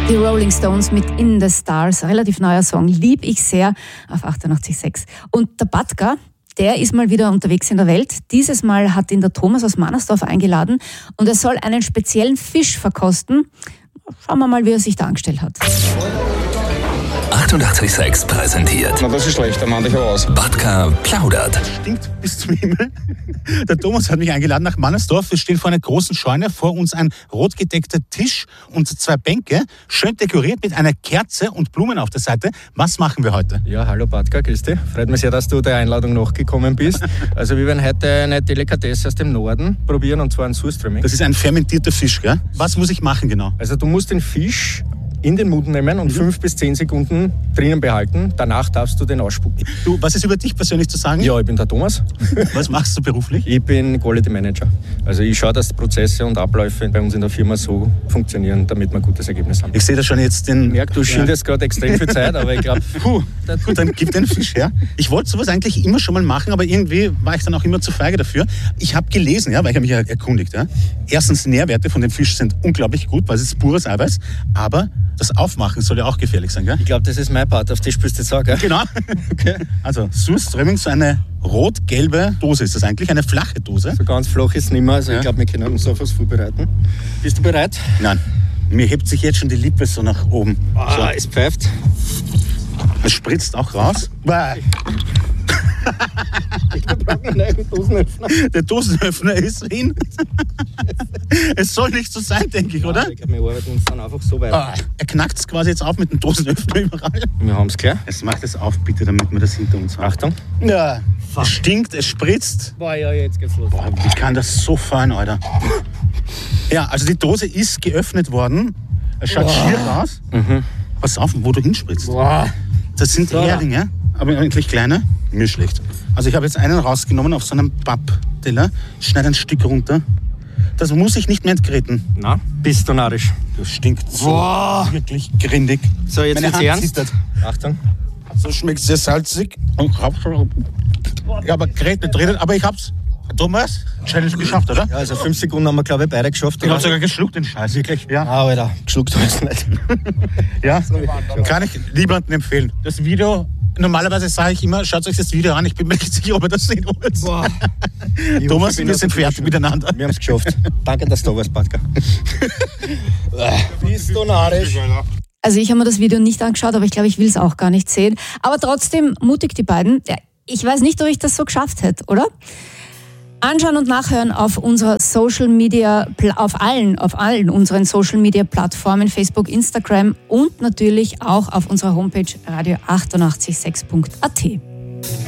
Die Rolling Stones mit In the Stars, relativ neuer Song, lieb ich sehr, auf 88.6. Und der Batka, der ist mal wieder unterwegs in der Welt. Dieses Mal hat ihn der Thomas aus Mannersdorf eingeladen und er soll einen speziellen Fisch verkosten. Schauen wir mal, wie er sich da angestellt hat. 88.6 präsentiert. Na, das ist schlecht, da mach ich aber aus. Batka plaudert. Stinkt bis zum Himmel. Der Thomas hat mich eingeladen nach Mannersdorf. Wir stehen vor einer großen Scheune, vor uns ein rot gedeckter Tisch und 2 Bänke, schön dekoriert mit einer Kerze und Blumen auf der Seite. Was machen wir heute? Ja, hallo Batka, grüß dich. Freut mich sehr, dass du der Einladung nachgekommen bist. Also wir werden heute eine Delikatesse aus dem Norden probieren, und zwar ein Surströmming. Das ist ein fermentierter Fisch, gell? Was muss ich machen genau? Also du musst den Fisch in den Mund nehmen und 5 bis 10 Sekunden drinnen behalten. Danach darfst du den ausspucken. Du, was ist über dich persönlich zu sagen? Ja, ich bin der Thomas. Was machst du beruflich? Ich bin Quality Manager. Also ich schaue, dass Prozesse und Abläufe bei uns in der Firma so funktionieren, damit wir ein gutes Ergebnis haben. Ich sehe da schon jetzt den... Ich merke, du schindest gerade extrem viel Zeit, aber ich glaube... Gut, dann gib den Fisch her. Ich wollte sowas eigentlich immer schon mal machen, aber irgendwie war ich dann auch immer zu feige dafür. Ich habe gelesen, ja, weil ich habe mich ja erkundigt. Ja. Erstens, Nährwerte von dem Fisch sind unglaublich gut, weil es ist pures Eiweiß, aber das Aufmachen soll ja auch gefährlich sein, gell? Ich glaube, das ist mein Part, auf die spielst du jetzt auch, gell? Genau. Okay. Also Surströmming, so eine rot-gelbe Dose ist das eigentlich, eine flache Dose. So ganz flach ist es nicht mehr, also Ja. ich glaube, wir können uns auf was vorbereiten. Bist du bereit? Nein, mir hebt sich jetzt schon die Lippe so nach oben. So. Es pfeift. Es spritzt auch raus. Bäh. Wir brauchen einen eigenen Dosenöffner. Der Dosenöffner ist hin. Es soll nicht so sein, denke ich, oder? Ich glaube, wir arbeiten uns dann einfach so weiter. Er knackt es quasi jetzt auf mit dem Dosenöffner überall. Wir haben es klar. Jetzt macht es auf, bitte, damit wir das hinter uns haben. Achtung. Ja, es stinkt, es spritzt. Boah, ja, jetzt geht's los. Boah, wie kann das so fallen, Alter? Ja, also die Dose ist geöffnet worden. Es schaut schier aus. Pass auf, wo du hinspritzt. Boah. Das sind Heringe, aber eigentlich kleine. Mir schlecht. Also ich habe jetzt einen rausgenommen auf so einem Pappteller, schneide ein Stück runter. Das muss ich nicht mehr entgräten. Na, bist du narrisch. Das stinkt so wirklich grindig. So, jetzt Meine wird's Hand ernst. zittert. Achtung. So schmeckt sehr salzig. Und hab schon... Ja, aber gerät nicht redet, aber ich hab's. Thomas, Challenge geschafft, oder? Ja, also 5 Sekunden haben wir, glaube ich, beide geschafft. Ich hab sogar geschluckt, den Scheiß. Wirklich? Ja. Ah, Alter, geschluckt hast du nicht. Ja, kann ich niemandem empfehlen. Das Video, normalerweise sage ich immer, schaut euch das Video an, ich bin mir nicht sicher, ob ihr das sehen wollt. Boah. Thomas, wir sind fertig miteinander. Wir haben es geschafft. Danke, dass du da warst, Batka. Bist du narrisch? Also ich habe mir das Video nicht angeschaut, aber ich glaube, ich will es auch gar nicht sehen. Aber trotzdem mutig, die beiden. Ja, ich weiß nicht, ob ich das so geschafft hätte, oder? Anschauen und nachhören auf unserer Social Media, auf allen unseren Social Media Plattformen, Facebook, Instagram und natürlich auch auf unserer Homepage radio886.at.